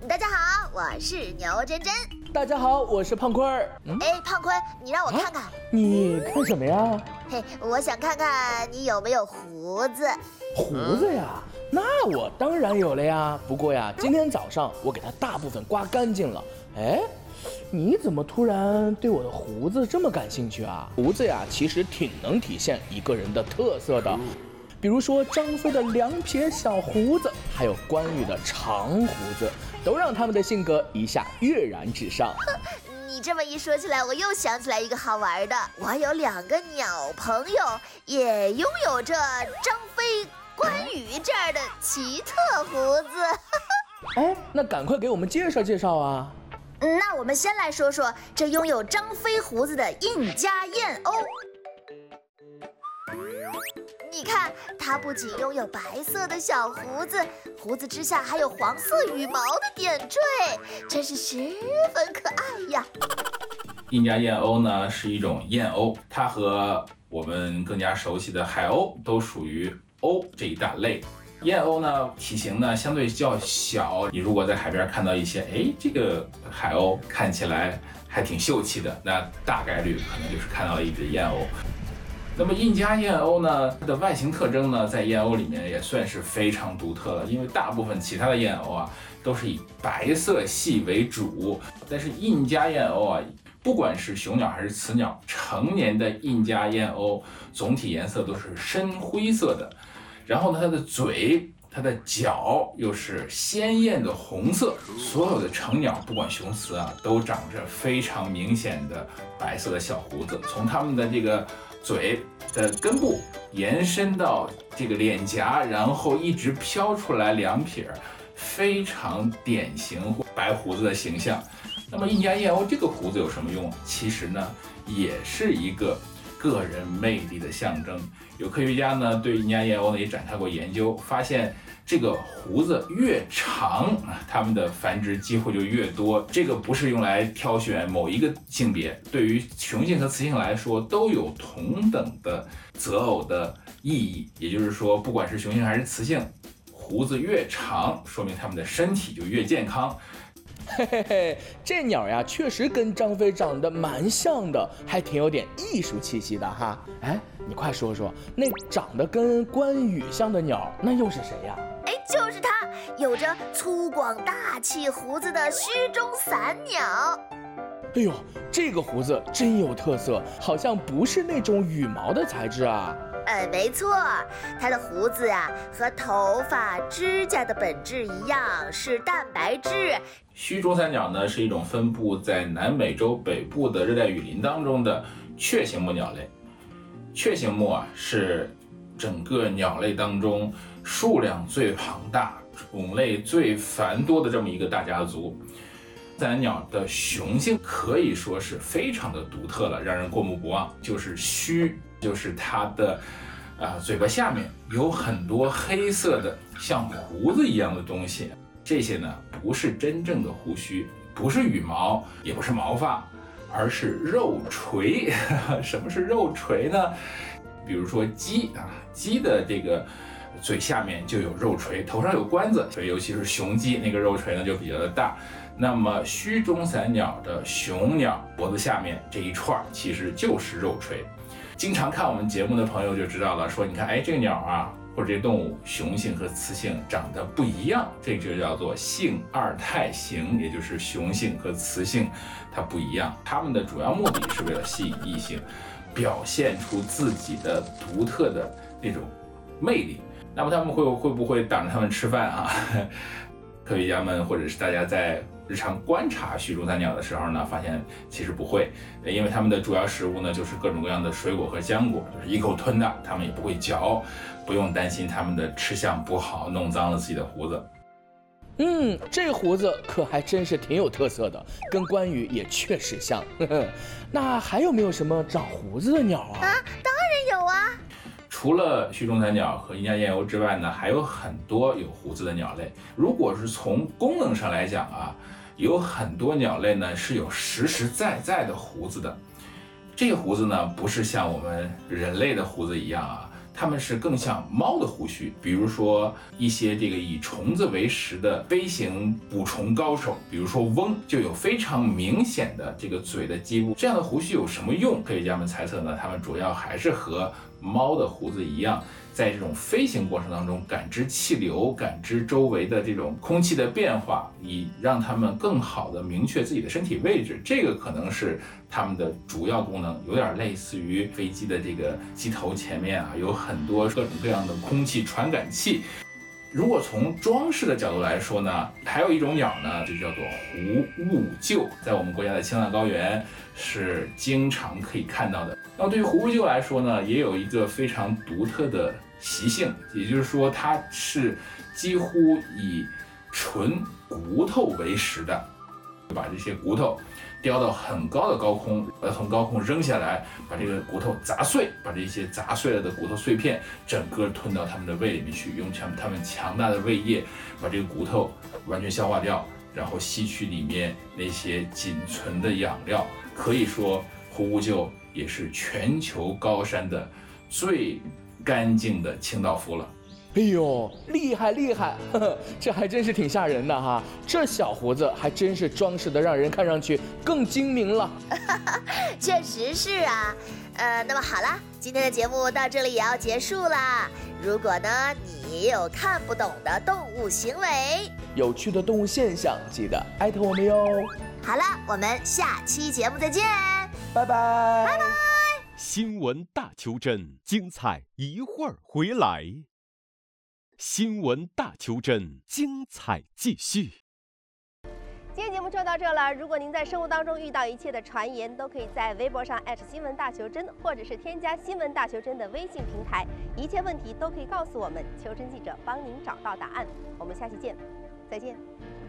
大家好，我是牛真真。 大家好，我是胖坤儿。 胖坤，你让我看看。 你看什么呀？ 我想看看你有没有胡子。 胡子呀？那我当然有了呀。不过呀，今天早上我给它大部分刮干净了。你怎么突然对我的胡子这么感兴趣啊？胡子呀，其实挺能体现一个人的特色的。比如说张飞的2撇小胡子，还有关羽的长胡子，都让他们的性格一下跃然纸上。 你这么一说起来，我又想起来一个好玩的。我有2个鸟朋友，也拥有着张飞、关羽这样的奇特胡子。 那赶快给我们介绍介绍啊！ 那我们先来说说这拥有张飞胡子的印加燕鸥。你看，它不仅拥有白色的小胡子，胡子之下还有黄色羽毛的点缀，真是十分可爱呀。 印加燕鸥呢是一种燕鸥，它和我们更加熟悉的海鸥都属于鸥这一大类。燕鸥呢体型呢相对较小，你如果在海边看到一些，这个海鸥看起来还挺秀气的，那大概率可能就是看到了一只燕鸥。那么印加燕鸥呢，它的外形特征呢，在燕鸥里面也算是非常独特了，因为大部分其他的燕鸥啊，都是以白色系为主，但是印加燕鸥啊，不管是雄鸟还是雌鸟，成年的印加燕鸥总体颜色都是深灰色的，然后呢，它的嘴、它的脚又是鲜艳的红色，所有的成鸟不管雄雌啊，都长着非常明显的白色的小胡子，从它们的这个嘴的根部延伸到这个脸颊，然后一直飘出来2撇，非常典型白胡子的形象。那么印加燕鸥这个胡子有什么用？其实呢，也是一个个人魅力的象征。有科学家呢对印加燕鸥呢也展开过研究，发现这个胡子越长，它们的繁殖机会就越多。这个不是用来挑选某一个性别，对于雄性和雌性来说都有同等的择偶的意义。也就是说，不管是雄性还是雌性，胡子越长，说明它们的身体就越健康。 这鸟呀，确实跟张飞长得蛮像的，还挺有点艺术气息的哈。你快说说，那长得跟关羽像的鸟，那又是谁呀？ 就是它，有着粗犷大气胡子的须中散鸟。 这个胡子真有特色，好像不是那种羽毛的材质啊。 没错，它的胡子和头发、指甲的本质一样，是蛋白质。 须中散鸟呢是一种分布在南美洲北部的热带雨林当中的雀形目鸟类。雀形目是整个鸟类当中数量最庞大、种类最繁多的这么一个大家族。散鸟的雄性可以说是非常的独特了，让人过目不忘。就是须，就是它的嘴巴下面有很多黑色的像胡子一样的东西。这些呢不是真正的胡须，不是羽毛，也不是毛发，而是肉垂。什么是肉垂呢？比如说鸡的这个嘴下面就有肉垂，头上有冠子，所以尤其是雄鸡那个肉垂呢就比较的大。那么须中散鸟的雄鸟脖子下面这一串其实就是肉垂。经常看我们节目的朋友就知道了，说你看，这个鸟或者这动物雄性和雌性长得不一样，这就叫做性二态型，也就是雄性和雌性它不一样。它们的主要目的是为了吸引异性，表现出自己的独特的那种魅力。那么他们会不会挡着它们吃饭啊？科学家们或者是大家在日常观察须中散鸟的时候呢，发现其实不会，因为它们的主要食物呢就是各种各样的水果和浆果，就是一口吞的，它们也不会嚼，不用担心它们的吃相不好弄脏了自己的胡子。 这胡子可还真是挺有特色的，跟关羽也确实像。那还有没有什么长胡子的鸟啊？ 当然有啊。 除了须中散鸟和印加燕鸥之外呢，还有很多有胡子的鸟类。如果是从功能上来讲有很多鸟类呢是有实实在在的胡子的。这个胡子呢不是像我们人类的胡子一样它们是更像猫的胡须，比如说一些这个以虫子为食的飞行捕虫高手，比如说翁，就有非常明显的这个嘴的基部。这样的胡须有什么用？科学家们猜测呢，它们主要还是和猫的胡子一样，在这种飞行过程当中感知气流、感知周围的这种空气的变化，以让它们更好的明确自己的身体位置。这个可能是它们的主要功能，有点类似于飞机的这个机头前面啊，有很多各种各样的空气传感器。如果从装饰的角度来说呢，还有一种鸟呢，就叫做狐兀鹫，在我们国家的青藏高原是经常可以看到的。那么对于狐兀鹫来说呢，也有一个非常独特的习性，也就是说它是几乎以纯骨头为食的，把这些骨头叼到很高的高空，从高空扔下来，把这个骨头砸碎，把这些砸碎了的骨头碎片整个吞到它们的胃里面去，用它们强大的胃液把这个骨头完全消化掉，然后吸取里面那些仅存的养料。可以说狐兀鹫也是全球高山的最干净的清道夫了。 哎呦，厉害厉害，呵呵，这还真是挺吓人的哈！这小胡子还真是装饰的让人看上去更精明了。 确实是啊，那么好啦，今天的节目到这里也要结束啦。如果呢你也有看不懂的动物行为、 有趣的动物现象，记得艾特我们哟。 好了，我们下期节目再见， 拜拜， 拜拜。 新闻大求真，精彩一会儿回来。新闻大求真，精彩继续。 今天节目就到这了。如果您在生活当中遇到一切的传言，都可以在微博上新闻大求真，或者是添加新闻大求真的微信平台，一切问题都可以告诉我们，求真记者帮您找到答案。我们下期见，再见。